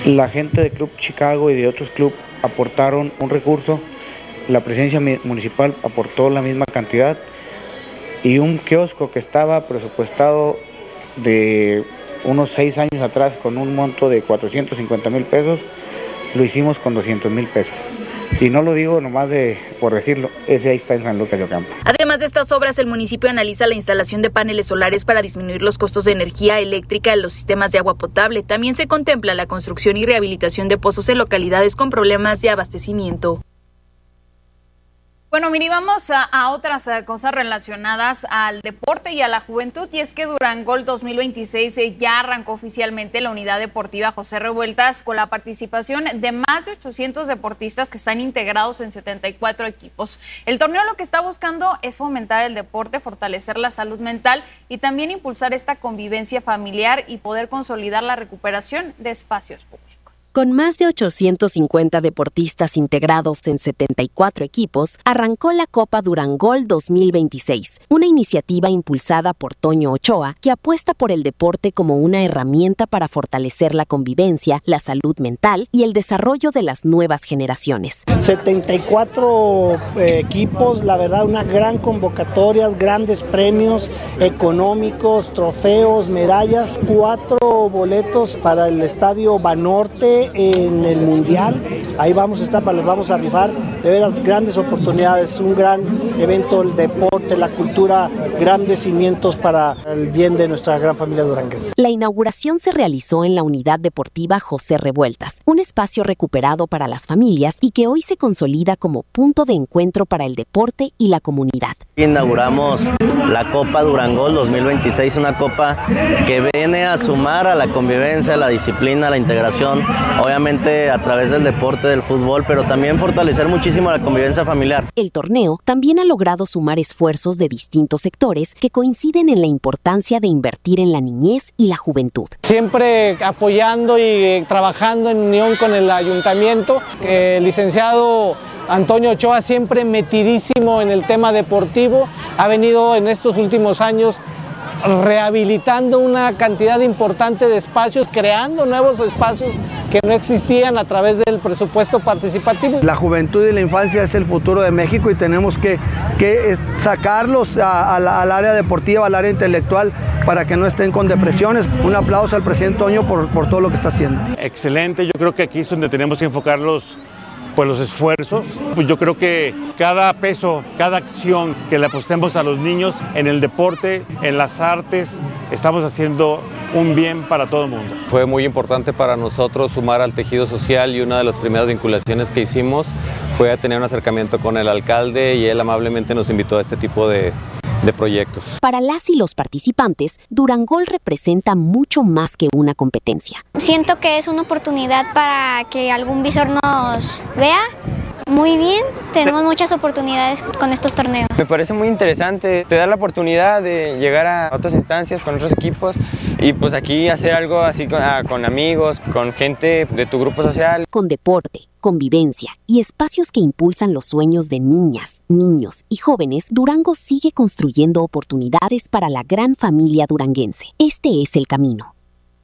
La gente del Club Chicago y de otros clubes aportaron un recurso, la presidencia municipal aportó la misma cantidad y un kiosco que estaba presupuestado de unos 6 años atrás con un monto de 450,000 pesos, lo hicimos con 200,000 pesos. Y no lo digo nomás por decirlo, ese ahí está en San Lucas de Ocampo. Además de estas obras, el municipio analiza la instalación de paneles solares para disminuir los costos de energía eléctrica en los sistemas de agua potable. También se contempla la construcción y rehabilitación de pozos en localidades con problemas de abastecimiento. Bueno, Miri, vamos a otras cosas relacionadas al deporte y a la juventud, y es que Durangol 2026 ya arrancó oficialmente la unidad deportiva José Revueltas con la participación de más de 800 deportistas que están integrados en 74 equipos. El torneo lo que está buscando es fomentar el deporte, fortalecer la salud mental y también impulsar esta convivencia familiar y poder consolidar la recuperación de espacios públicos. Con más de 850 deportistas integrados en 74 equipos, arrancó la Copa Durangol 2026, una iniciativa impulsada por Toño Ochoa que apuesta por el deporte como una herramienta para fortalecer la convivencia, la salud mental y el desarrollo de las nuevas generaciones. 74 equipos, la verdad, una gran convocatoria, grandes premios económicos, trofeos, medallas, 4 boletos para el Estadio Banorte en el Mundial. Ahí vamos a estar, los vamos a rifar, de veras grandes oportunidades, un gran evento, el deporte, la cultura, grandes cimientos para el bien de nuestra gran familia duranguense. La inauguración se realizó en la unidad deportiva José Revueltas, un espacio recuperado para las familias y que hoy se consolida como punto de encuentro para el deporte y la comunidad. Inauguramos la Copa Durangol 2026, una copa que viene a sumar a la convivencia, a la disciplina, a la integración, obviamente a través del deporte, del fútbol, pero también fortalecer muchísimo la convivencia familiar. El torneo también ha logrado sumar esfuerzos de distintos sectores que coinciden en la importancia de invertir en la niñez y la juventud. Siempre apoyando y trabajando en unión con el ayuntamiento. El licenciado Antonio Ochoa, siempre metidísimo en el tema deportivo, ha venido en estos últimos años rehabilitando una cantidad importante de espacios, creando nuevos espacios que no existían a través del presupuesto participativo. La juventud y la infancia es el futuro de México y tenemos que sacarlos al área deportiva, al área intelectual, para que no estén con depresiones. Un aplauso al presidente Toño por todo lo que está haciendo. Excelente, yo creo que aquí es donde tenemos que enfocar los esfuerzos. Pues yo creo que cada peso, cada acción que le apostemos a los niños en el deporte, en las artes, estamos haciendo un bien para todo el mundo. Fue muy importante para nosotros sumar al tejido social y una de las primeras vinculaciones que hicimos fue a tener un acercamiento con el alcalde y él amablemente nos invitó a este tipo de proyectos. Para las y los participantes, Durangol representa mucho más que una competencia. Siento que es una oportunidad para que algún visor nos vea. Muy bien, tenemos muchas oportunidades con estos torneos. Me parece muy interesante, te da la oportunidad de llegar a otras instancias con otros equipos y pues aquí hacer algo así con amigos, con gente de tu grupo social. Con deporte, convivencia y espacios que impulsan los sueños de niñas, niños y jóvenes, Durango sigue construyendo oportunidades para la gran familia duranguense. Este es el camino.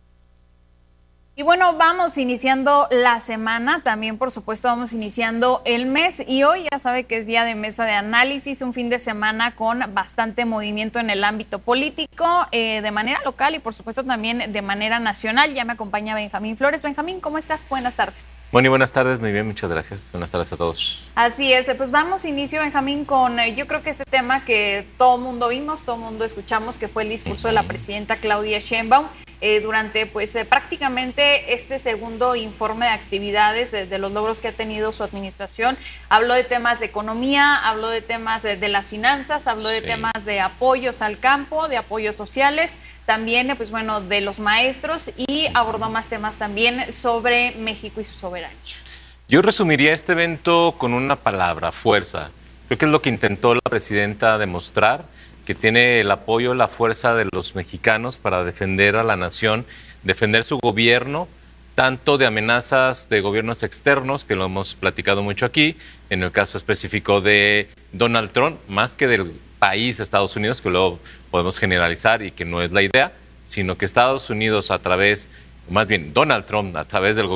Y bueno, vamos iniciando la semana, también por supuesto vamos iniciando el mes y hoy ya sabe que es día de mesa de análisis, un fin de semana con bastante movimiento en el ámbito político, de manera local y por supuesto también de manera nacional. Ya me acompaña Benjamín Flores. Benjamín, ¿cómo estás? Buenas tardes. Bueno, y buenas tardes, muy bien, muchas gracias. Buenas tardes a todos. Así es, pues damos inicio, Benjamín, con yo creo que este tema que todo mundo vimos, todo mundo escuchamos, que fue el discurso de la presidenta Claudia Sheinbaum durante prácticamente este segundo informe de actividades de los logros que ha tenido su administración. Habló de temas de economía, habló de temas de las finanzas, habló de temas de apoyos al campo, de apoyos sociales, también pues bueno, de los maestros y abordó más temas también sobre México y su soberanía. Yo resumiría este evento con una palabra: fuerza. Creo que es lo que intentó la presidenta demostrar, que tiene el apoyo, la fuerza de los mexicanos para defender a la nación, defender su gobierno, tanto de amenazas de gobiernos externos, que lo hemos platicado mucho aquí, en el caso específico de Donald Trump, más que del país Estados Unidos, que luego podemos generalizar y que no es la idea, sino que Estados Unidos a través, más bien Donald Trump a través del gobierno